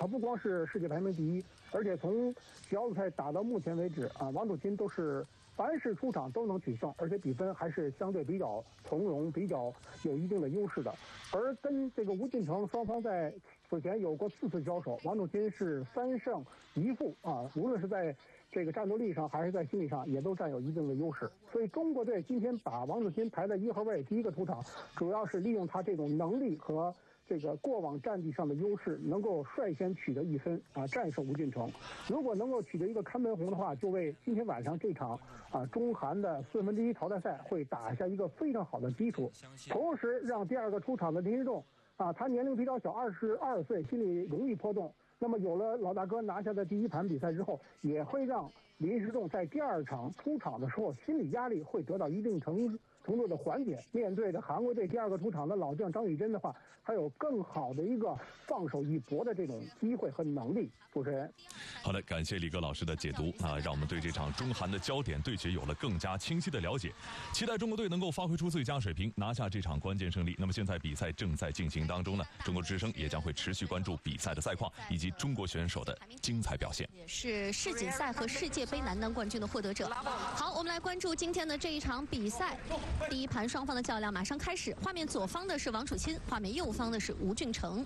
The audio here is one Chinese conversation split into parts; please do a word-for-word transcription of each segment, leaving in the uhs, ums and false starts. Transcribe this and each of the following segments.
他不光是世界排名第一，而且从小组赛打到目前为止啊，王楚钦都是凡是出场都能取胜，而且比分还是相对比较从容，比较有一定的优势的。而跟这个吴俊成双方在此前有过四次交手，王楚钦是三胜一负啊，无论是在这个战斗力上还是在心理上，也都占有一定的优势。所以中国队今天把王楚钦排在一号位第一个出场，主要是利用他这种能力和这个过往战绩上的优势，能够率先取得一分啊，战胜吴俊成。如果能够取得一个看门红的话，就为今天晚上这场啊中韩的四分之一淘汰赛会打下一个非常好的基础。同时，让第二个出场的林诗栋啊，他年龄比较小，二十二岁，心里容易波动。那么有了老大哥拿下的第一盘比赛之后，也会让林诗栋在第二场出场的时候，心理压力会得到一定程程度的缓解。面对着韩国队第二个出场的老将张雨珍的话，还有更好的一个放手一搏的这种机会和能力。主持人， 好的，感谢李哥老师的解读啊，让我们对这场中韩的焦点对决有了更加清晰的了解。期待中国队能够发挥出最佳水平，拿下这场关键胜利。那么现在比赛正在进行当中呢，中国之声也将会持续关注比赛的赛况以及中国选手的精彩表现， 也是世锦赛和世界杯男单冠军的获得者。好，我们来关注今天的这一场比赛。第一盘双方的较量马上开始，画面左方的是王楚钦，画面右方的是吴俊成。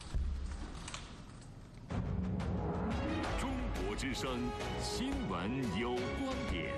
中国之声新闻有观点。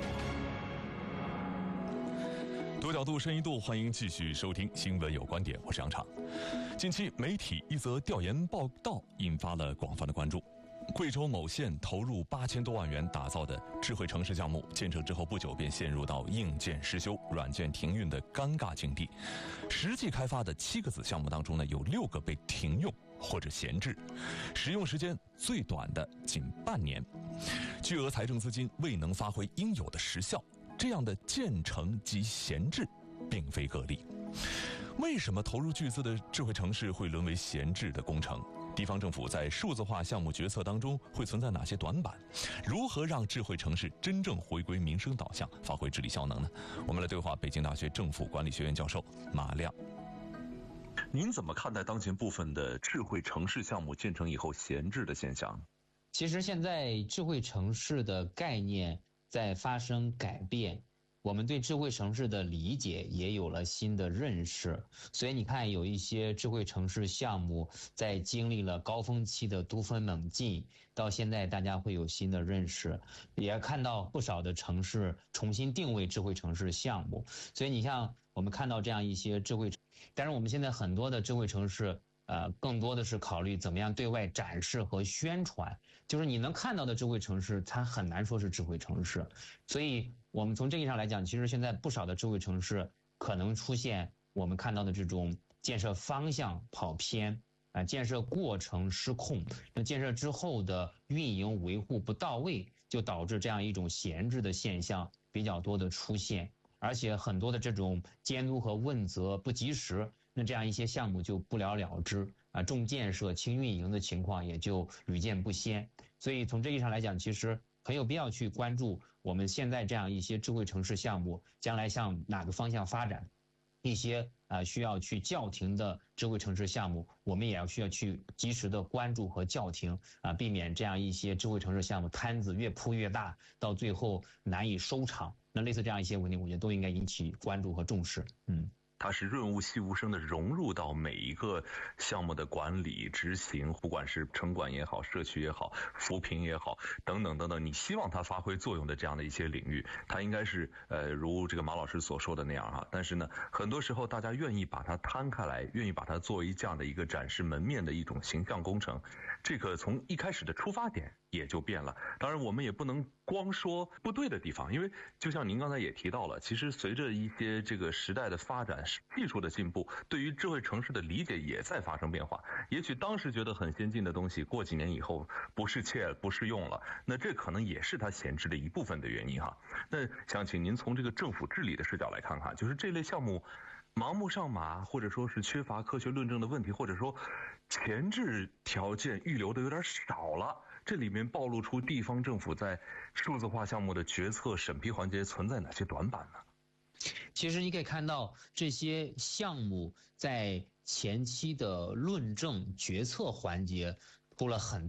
多角度深一度，欢迎继续收听新闻有观点，我是杨畅。近期媒体一则调研报道引发了广泛的关注。贵州某县投入八千多万元打造的智慧城市项目，建成之后不久便陷入到硬件失修、软件停运的尴尬境地。实际开发的七个子项目当中呢，有六个被停用或者闲置，使用时间最短的仅半年，巨额财政资金未能发挥应有的实效。这样的建成及闲置并非个例。为什么投入巨资的智慧城市会沦为闲置的工程？地方政府在数字化项目决策当中会存在哪些短板？如何让智慧城市真正回归民生导向，发挥治理效能呢？我们来对话北京大学政府管理学院教授马亮。您怎么看待当前部分的智慧城市项目建成以后闲置的现象？ 其实现在智慧城市的概念在发生改变，我们对智慧城市的理解也有了新的认识，所以你看有一些智慧城市项目在经历了高峰期的突飞猛进，到现在大家会有新的认识，也看到不少的城市重新定位智慧城市项目。所以你像我们看到这样一些智慧，但是我们现在很多的智慧城市呃，更多的是考虑怎么样对外展示和宣传，就是你能看到的智慧城市它很难说是智慧城市。所以我们从这个意义上来讲，其实现在不少的智慧城市可能出现我们看到的这种建设方向跑偏啊、呃，建设过程失控，那建设之后的运营维护不到位，就导致这样一种闲置的现象比较多的出现，而且很多的这种监督和问责不及时，那这样一些项目就不了了之啊，重建设轻运营的情况也就屡见不鲜。所以从这意义上来讲，其实很有必要去关注我们现在这样一些智慧城市项目将来向哪个方向发展，一些啊需要去叫停的智慧城市项目，我们也要需要去及时的关注和叫停啊，避免这样一些智慧城市项目摊子越铺越大，到最后难以收场。那类似这样一些问题，我觉得都应该引起关注和重视。嗯。 它是润物细无声的融入到每一个项目的管理执行，不管是城管也好，社区也好，扶贫也好，等等等等，你希望它发挥作用的这样的一些领域，它应该是呃如这个马老师所说的那样哈。但是呢，很多时候大家愿意把它摊开来，愿意把它作为这样的一个展示门面的一种形象工程，这个从一开始的出发点也就变了。当然我们也不能光说不对的地方，因为就像您刚才也提到了，其实随着一些这个时代的发展，技术的进步，对于智慧城市的理解也在发生变化。也许当时觉得很先进的东西，过几年以后不适切不适用了，那这可能也是它闲置的一部分的原因哈。那想请您从这个政府治理的视角来看看，就是这类项目盲目上马，或者说是缺乏科学论证的问题，或者说前置条件预留的有点少了，这里面暴露出地方政府在数字化项目的决策审批环节存在哪些短板呢？ 其实你可以看到这些项目在前期的论证决策环节出了很